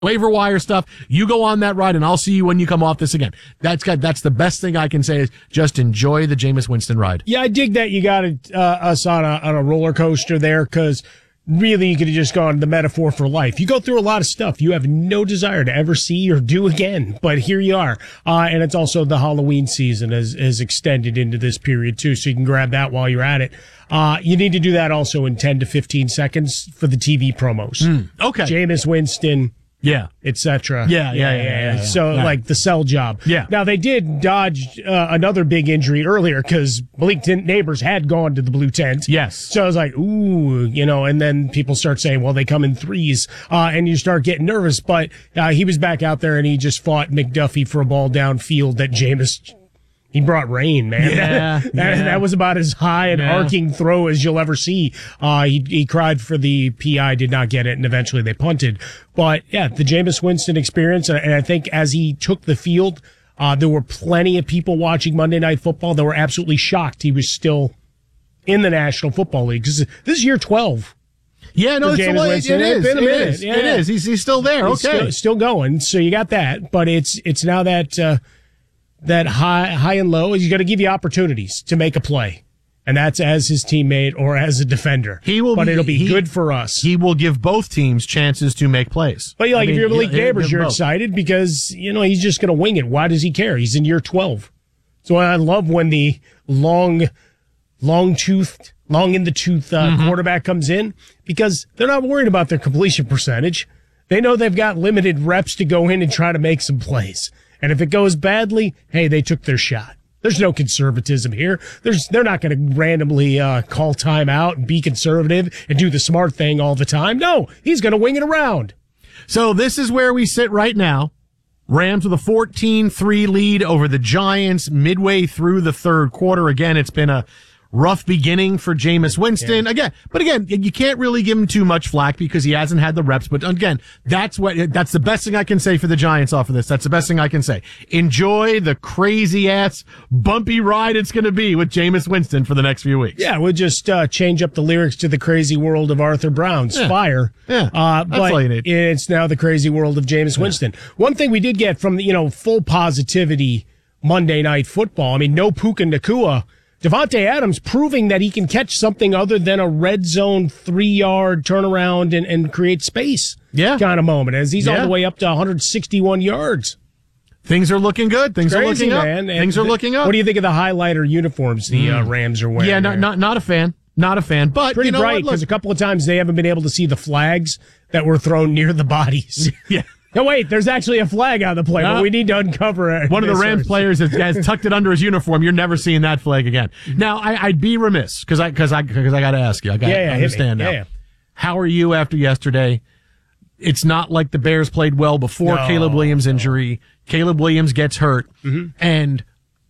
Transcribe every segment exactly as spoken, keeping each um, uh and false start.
waiver wire stuff. You go on that ride, and I'll see you when you come off this again. That's got, that's the best thing I can say is just enjoy the Jameis Winston ride. Yeah, I dig that you got uh, us on a, on a roller coaster there, because really you could have just gone the metaphor for life. You go through a lot of stuff you have no desire to ever see or do again, but here you are. Uh, and it's also the Halloween season has, has extended into this period too, so you can grab that while you're at it. Uh, you need to do that also in ten to fifteen seconds for the T V promos. Mm, okay. Jameis Winston. Yeah. Et cetera. Yeah, yeah, yeah, yeah, yeah. So, yeah. like the sell job. Yeah. Now, they did dodge uh, another big injury earlier because Malik Neighbors had gone to the blue tent. Yes. So I was like, ooh, you know, and then people start saying, well, they come in threes, uh, and you start getting nervous. But uh, he was back out there and he just fought McDuffie for a ball downfield that Jameis. He brought rain, man. Yeah, that, yeah. that was about as high an yeah. arcing throw as you'll ever see. Uh, he, he cried for the P I, did not get it, and eventually they punted. But yeah, the Jameis Winston experience, and I think as he took the field, uh, there were plenty of people watching Monday Night Football that were absolutely shocked he was still in the National Football League. This is, this is year twelve. Yeah, no, it's a, it, it is. Been a it minute. is. Yeah. It is. He's, he's still there. He's okay. Still, still going. So you got that, but it's, it's now that, uh, that high, high and low is you got to give you opportunities to make a play. And that's as his teammate or as a defender. He will, but be, it'll be he, good for us. He will give both teams chances to make plays. But like, I mean, if you're Malik Neighbors, you're both. excited because, you know, he's just going to wing it. Why does he care? He's in year twelve. So I love when the long, long toothed, long in the tooth uh, mm-hmm. quarterback comes in, because they're not worried about their completion percentage. They know they've got limited reps to go in and try to make some plays. And if it goes badly, hey, they took their shot. There's no conservatism here. There's, they're not going to randomly uh, call timeout and be conservative and do the smart thing all the time. No, he's going to wing it around. So this is where we sit right now. Rams with a fourteen three lead over the Giants midway through the third quarter. Again, it's been a rough beginning for Jameis Winston. Yeah. Again, but again, you can't really give him too much flack because he hasn't had the reps. But again, that's what, that's the best thing I can say for the Giants off of this. That's the best thing I can say. Enjoy the crazy ass bumpy ride it's going to be with Jameis Winston for the next few weeks. Yeah, we'll just, uh, change up the lyrics to the crazy world of Arthur Brown's yeah. Fire. Yeah. Uh, that's but all you need. It's now the crazy world of Jameis yeah. Winston. One thing we did get from the, you know, full positivity Monday Night Football. I mean, no Puka Nacua. Devontae Adams proving that he can catch something other than a red zone three-yard turnaround and, and create space yeah. kind of moment, as he's yeah. on the way up to one hundred sixty-one yards. Things are looking good. Things Crazy, are looking up. man. Things and are looking up. What do you think of the highlighter uniforms the mm. uh, Rams are wearing? Yeah, not, not not a fan. Not a fan. But pretty you know bright, because a couple of times they haven't been able to see the flags that were thrown near the bodies. Yeah. No, wait, there's actually a flag on the play, uh, but we need to uncover it. One of the Rams players has, has tucked it under his uniform. You're never seeing that flag again. Now, I, I'd be remiss, because I, because I, because I got to ask you. I got to yeah, yeah, understand now. Yeah, yeah. How are you after yesterday? It's not like the Bears played well before no, Caleb Williams' injury. No. Caleb Williams gets hurt. Mm-hmm. And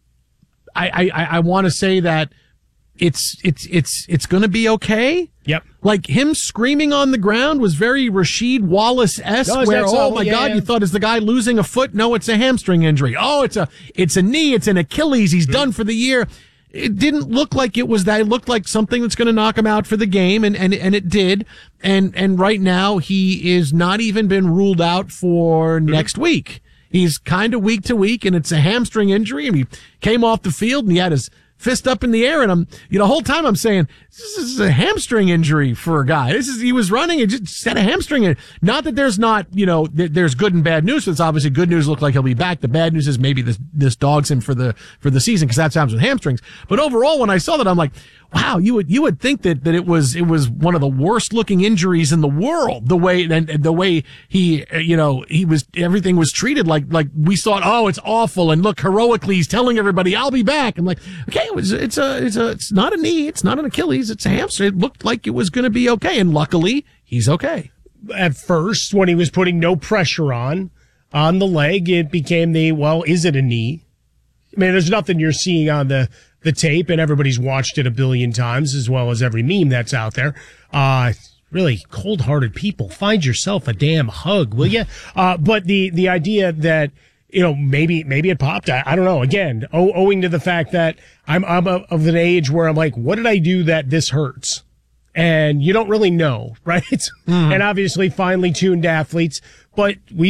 I, I, I want to say that it's, it's, it's, it's going to be okay. Yep. Like him screaming on the ground was very Rasheed Wallace-esque, no, where, so? oh my yeah, God, yeah. you thought, is the guy losing a foot? No, it's a hamstring injury. Oh, it's a, it's a knee. It's an Achilles. He's mm-hmm. done for the year. It didn't look like it was that. It looked like something that's going to knock him out for the game, and, and, and it did. And, and right now he is not even been ruled out for mm-hmm. next week. He's kind of week to week, and it's a hamstring injury, and he came off the field and he had his fist up in the air, and I'm, you know, the whole time I'm saying, this is a hamstring injury for a guy. This is, he was running and just had a hamstring. Not that there's not, you know, th- there's good and bad news. It's obviously good news. Look like he'll be back. The bad news is maybe this, this dogs him for the, for the season, because that's what happens with hamstrings. But overall, when I saw that, I'm like, wow, you would, you would think that, that it was, it was one of the worst looking injuries in the world, the way, and, and the way he, you know, he was, everything was treated like, like we thought, oh, it's awful. And look, heroically, he's telling everybody, I'll be back. I'm like, okay, it was, it's a, it's a, it's not a knee. It's not an Achilles. It's a hamstring. It looked like it was going to be okay. And luckily he's okay. At first, when he was putting no pressure on, on the leg, it became the, well, is it a knee? I mean, there's nothing you're seeing on the, the tape, and everybody's watched it a billion times, as well as every meme that's out there. Uh, really cold-hearted people. Find yourself a damn hug, will you? Uh, but the, the idea that, you know, maybe, maybe it popped. I, I don't know. Again, owing to the fact that I'm, I'm of an age where I'm like, what did I do that this hurts? and you don't really know, right? Mm. And obviously finely tuned athletes, but we